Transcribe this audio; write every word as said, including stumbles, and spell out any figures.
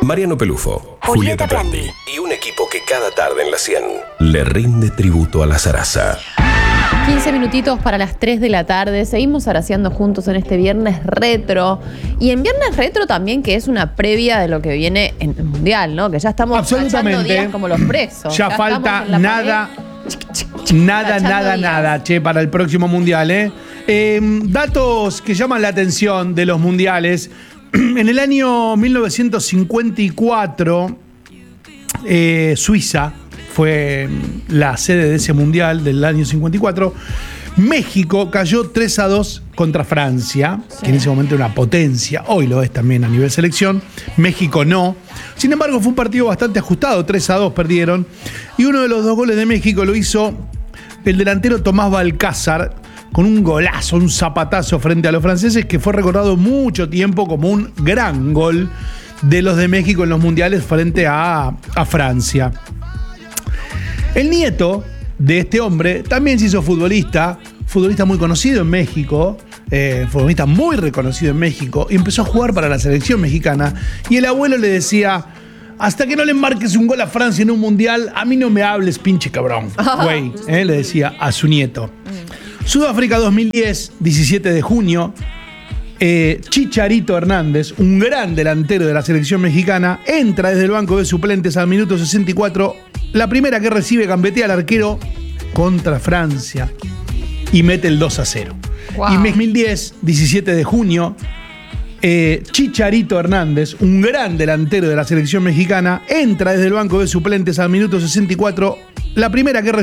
Mariano Pelufo, Julieta Prandi y un equipo que cada tarde en la cien le rinde tributo a la zaraza. quince minutitos para las tres de la tarde. Seguimos zaraceando juntos en este Viernes Retro. Y en Viernes Retro también, que es una previa de lo que viene en el Mundial, ¿no? Que ya estamos absolutamente días como los presos. Ya, ya falta nada, nada, nada, días. nada, che, para el próximo Mundial, ¿eh? Eh, datos que llaman la atención de los mundiales. En el año mil novecientos cincuenta y cuatro, eh, Suiza fue la sede de ese mundial del año cincuenta y cuatro. México cayó tres a dos contra Francia, sí. que en ese momento era una potencia, hoy lo es también a nivel selección. México no. Sin embargo, fue un partido bastante ajustado, tres a dos perdieron. Y uno de los dos goles de México lo hizo el delantero Tomás Balcázar, con un golazo, un zapatazo frente a los franceses, que fue recordado mucho tiempo como un gran gol de los de México en los mundiales frente a, a Francia. El nieto de este hombre también se hizo futbolista, futbolista muy conocido en México, eh, futbolista muy reconocido en México, y empezó a jugar para la selección mexicana. Y el abuelo le decía: hasta que no le marques un gol a Francia en un mundial, a mí no me hables, pinche cabrón. Güey, eh, le decía a su nieto. Sudáfrica dos mil diez, diecisiete de junio, eh, Chicharito Hernández, un gran delantero de la selección mexicana, entra desde el banco de suplentes al minuto sesenta y cuatro, la primera que recibe, gambetea al arquero contra Francia y mete el dos a cero. Wow. Y dos mil diez, diecisiete de junio, eh, Chicharito Hernández, un gran delantero de la selección mexicana, entra desde el banco de suplentes al minuto sesenta y cuatro, la primera que recibe